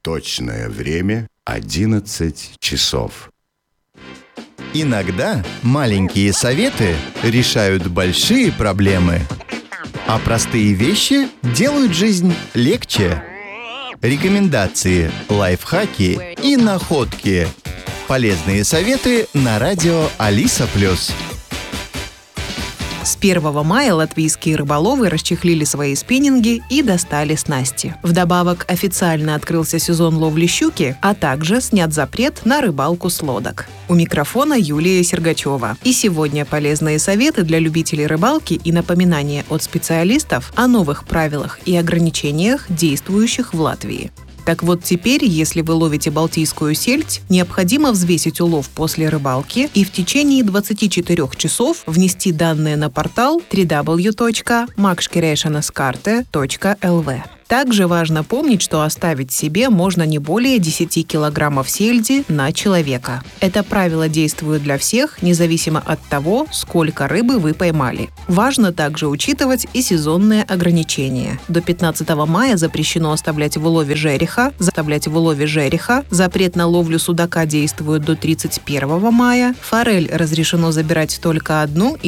Точное время 11 часов. Иногда маленькие советы решают большие проблемы, а простые вещи делают жизнь легче. Рекомендации, лайфхаки и находки. Полезные советы на радио Алиса+. С 1 мая латвийские рыболовы расчехлили свои спиннинги и достали снасти. Вдобавок официально открылся сезон ловли щуки, а также снят запрет на рыбалку с лодок. У микрофона Юлия Сергачева. И сегодня полезные советы для любителей рыбалки и напоминания от специалистов о новых правилах и ограничениях, действующих в Латвии. Так вот теперь, если вы ловите балтийскую сельдь, необходимо взвесить улов после рыбалки и в течение 24 часов внести данные на портал www.makškerēšanaskarte.lv. Также важно помнить, что оставить себе можно не более 10 килограммов сельди на человека. Это правило действует для всех, независимо от того, сколько рыбы вы поймали. Важно также учитывать и сезонные ограничения. До 15 мая запрещено оставлять в улове жереха. Запрет на ловлю судака действует до 31 мая. Форель разрешено забирать только одну